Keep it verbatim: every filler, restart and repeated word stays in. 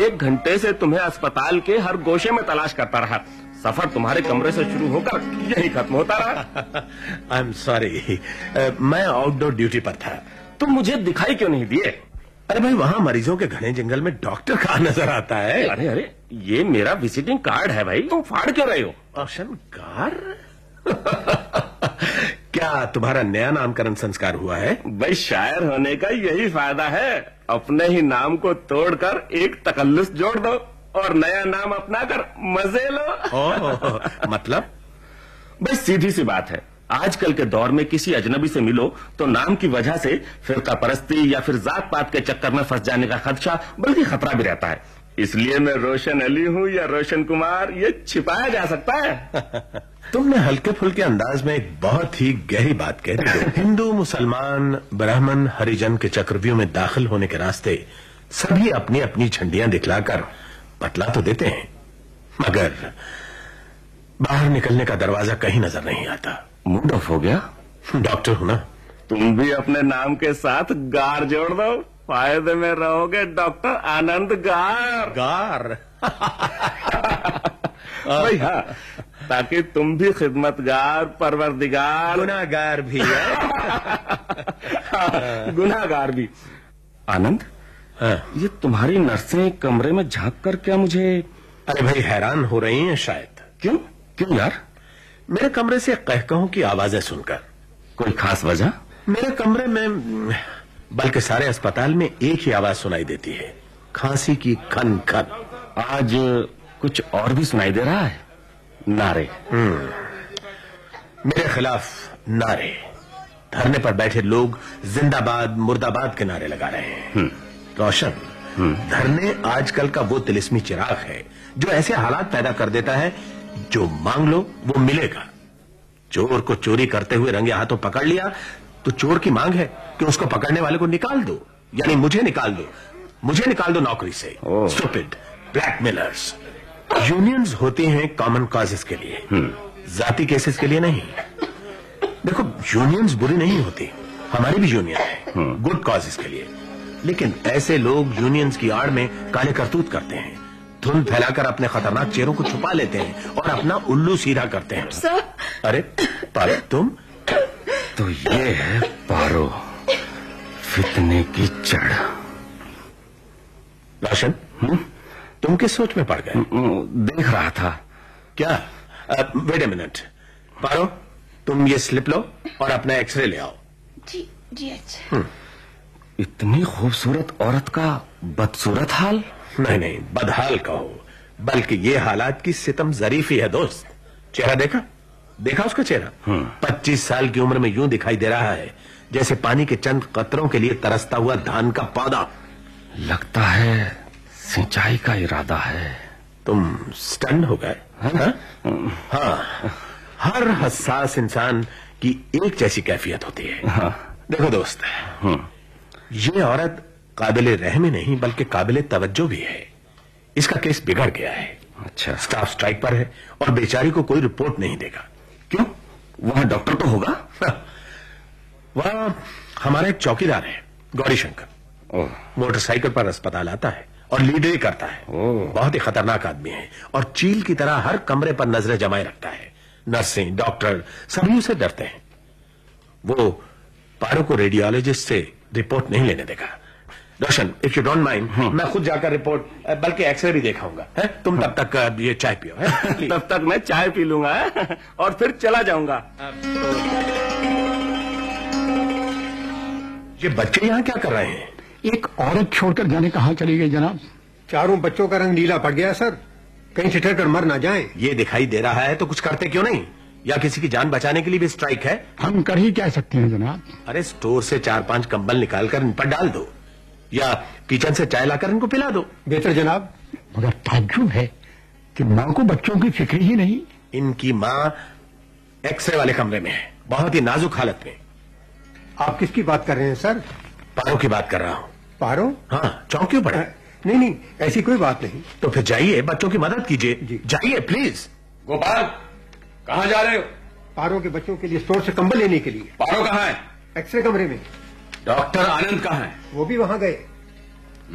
एक घंटे से तुम्हें अस्पताल के हर गोशे में तलाश करता रहा। सफर तुम्हारे कमरे से शुरू होकर यही खत्म होता रहा। आई एम सॉरी, मैं आउटडोर ड्यूटी पर था। तुम मुझे दिखाई क्यों नहीं दिए? अरे भाई, वहाँ मरीजों के घने जंगल में डॉक्टर कहाँ नजर आता है? अरे अरे, ये मेरा विजिटिंग कार्ड है भाई, तुम फाड़ क्यों रहे हो? रोशन कार्ड? क्या तुम्हारा नया नामकरण संस्कार हुआ है? भाई, शायर होने का यही फायदा है, अपने ही नाम को तोड़कर एक तकल्लुस जोड़ दो और नया नाम अपना कर मजे लो। ओ, मतलब? भाई सीधी सी बात है, आजकल के दौर में किसी अजनबी से मिलो तो नाम की वजह से फिरका परस्ती या फिर जात पात के चक्कर में फंस जाने का खदशा बल्कि खतरा भी रहता है। इसलिए मैं रोशन अली हूँ या रोशन कुमार, ये छिपाया जा सकता है। तुमने हल्के फुल्के अंदाज में एक बहुत ही गहरी बात कह दी। हिंदू, मुसलमान, ब्राह्मण, हरिजन के चक्रव्यूह में दाखिल होने के रास्ते सभी अपनी अपनी झंडियां दिखलाकर बतला तो देते हैं, मगर बाहर निकलने का दरवाजा कहीं नजर नहीं आता। मूड ऑफ हो गया? डॉक्टर हूं ना। तुम भी अपने नाम के साथ गार जोड़ दो, फायदे में रहोगे डॉक्टर आनंद गार। गार? भाई हाँ, ताकि तुम भी खिदमतगार, परवरदिगार, गुनाहगार भी है। गुनाहगार भी। आनंद, हाँ। ये तुम्हारी नर्सें कमरे में झांक कर क्या मुझे? अरे भाई, हैरान हो रही हैं शायद। क्यों क्यों यार? मेरे कमरे से कहकहों की आवाजें सुनकर। कोई खास वजह? मेरे कमरे में, बल्कि सारे अस्पताल में एक ही आवाज सुनाई देती है, खांसी की खन खन। आज कुछ और भी सुनाई दे रहा है, नारे। हम्म मेरे खिलाफ नारे। धरने पर बैठे लोग जिंदाबाद मुर्दाबाद के नारे लगा रहे हैं। रोशन, धरने आजकल का वो तिलिस्मी चिराग है जो ऐसे हालात पैदा कर देता है, जो मांग लो वो मिलेगा। चोर को चोरी करते हुए रंगे हाथों पकड़ लिया तो चोर की मांग है कि उसको पकड़ने वाले को निकाल दो, यानी मुझे निकाल दो, मुझे निकाल दो नौकरी से। Stupid blackmailers. यूनियंस होती हैं कॉमन कॉजेस के लिए, जाति केसेस के लिए नहीं। देखो, यूनियंस बुरी नहीं होती, हमारी भी यूनियन है गुड कॉजेस के लिए, लेकिन ऐसे लोग यूनियंस की आड़ में काले करतूत करते हैं, धुंध फैलाकर अपने खतरनाक चेहरों को छुपा लेते हैं और अपना उल्लू सीधा करते हैं। सर? अरे पारो, तुम? तो ये है पारो, फितने की जड़। रोशन, तुम किस सोच में पड़ गए? देख रहा था। क्या? Wait a minute. पारो, तुम ये स्लिप लो और अपना एक्सरे ले आओ। जी जी अच्छा। इतनी खूबसूरत औरत का बदसूरत हाल? नहीं नहीं, बदहाल कहो, बल्कि ये हालात की सितम जरीफी है दोस्त। चेहरा देखा देखा उसका चेहरा? पच्चीस साल की उम्र में यूं दिखाई दे रहा है जैसे पानी के चंद कतरों के लिए तरसता हुआ धान का पौधा। लगता है सिंचाई का इरादा है। तुम स्टन हो गए? हाँ? हाँ, हर हसास इंसान की एक जैसी कैफियत होती है। हाँ। देखो दोस्त, ये औरत काबिले रहम ही नहीं बल्कि काबिले तवज्जो भी है। इसका केस बिगड़ गया है। अच्छा। स्टाफ स्ट्राइक पर है और बेचारी को कोई रिपोर्ट नहीं देगा। क्यों? वहां डॉक्टर तो होगा? वहां हमारा एक चौकीदार है, गौरी शंकर। मोटरसाइकिल पर अस्पताल आता है और लीडरी करता है। बहुत ही खतरनाक आदमी है और चील की तरह हर कमरे पर नजरें जमाए रखता है। नर्सें, डॉक्टर सभी उसे डरते हैं। वो पारो को रेडियोलॉजिस्ट से रिपोर्ट नहीं लेने देगा। रोशन, इफ यू डोंट माइंड, मैं खुद जाकर रिपोर्ट बल्कि एक्सरे भी देखाऊंगा। है? तुम तब तक ये चाय पियो। है? तब तक मैं चाय पी लूंगा और फिर चला जाऊंगा। ये बच्चे यहाँ क्या कर रहे हैं? एक औरत छोड़कर जाने कहाँ चली गई जनाब? चारों बच्चों का रंग नीला पड़ गया सर, कहीं ठिठर कर मर ना जाएं। ये दिखाई दे रहा है तो कुछ करते क्यों नहीं? या किसी की जान बचाने के लिए भी स्ट्राइक है? हम कर ही क्या सकते हैं जनाब? अरे स्टोर से चार पांच कंबल निकालकर इन पर डाल दो या किचन से चाय लाकर इनको पिला दो। बेहतर जनाब। मगर ताज्जुब है कि माँ को बच्चों की फिक्र ही नहीं। इनकी माँ एक्सरे वाले कमरे में है, बहुत ही नाजुक हालत में। आप किसकी बात कर रहे हैं सर? पारो की बात कर रहा हूँ। पारो? हाँ, चौंक क्यों पड़े? नहीं नहीं, ऐसी कोई बात नहीं। तो फिर जाइए, बच्चों की मदद कीजिए। जाइए प्लीज। गोपाल, कहाँ जा रहे हो? पारो के बच्चों के लिए स्टोर से कंबल लेने के लिए। पारो कहाँ है? एक्सरे कमरे में। डॉक्टर आनंद कहाँ है? वो भी वहाँ गए।